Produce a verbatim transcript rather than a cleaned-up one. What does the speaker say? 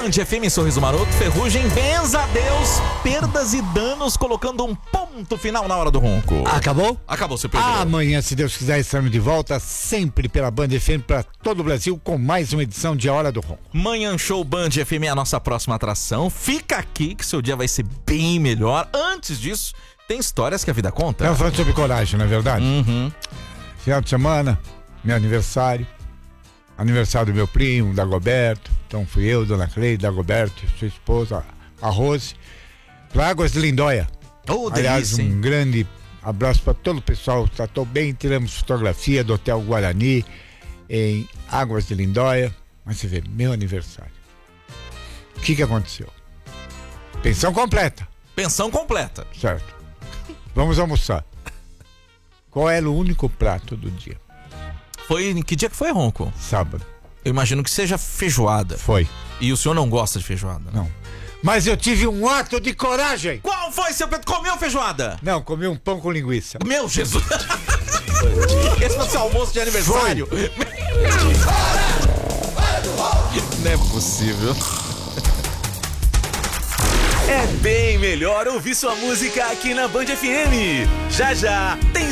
Band F M, Sorriso Maroto, Ferrugem, benza a Deus, perdas e danos, colocando um ponto final na hora do ronco. Acabou? Acabou, seu Pedro. Amanhã, se Deus quiser, estaremos de volta, sempre pela Band F M, para todo o Brasil, com mais uma edição de A Hora do Ronco. Manhã Show Band F M é a nossa próxima atração. Fica aqui que seu dia vai ser bem melhor. Antes disso, tem histórias que a vida conta. Estamos falando sobre coragem, não é verdade? Uhum. Final de semana, meu aniversário, aniversário do meu primo, Dagoberto. Então fui eu, Dona Cleide, Dagoberto, sua esposa, a Rose, para Águas de Lindóia. Oh, Aliás, delícia, um hein? grande abraço para todo o pessoal, tratou bem, tiramos fotografia do Hotel Guarani em Águas de Lindóia. Mas você vê, meu aniversário. O que que aconteceu? Pensão completa, Pensão completa. certo? Vamos almoçar. Qual era o único prato do dia? Foi em que dia que foi, Ronco? Sábado. Eu imagino que seja feijoada. Foi. E o senhor não gosta de feijoada, né? Não. Mas eu tive um ato de coragem. Qual foi, seu Pedro? Comeu feijoada? Não, comi um pão com linguiça. Meu Jesus! Esse foi o seu almoço de aniversário? Não é possível. É bem melhor ouvir sua música aqui na Band F M. Já já tem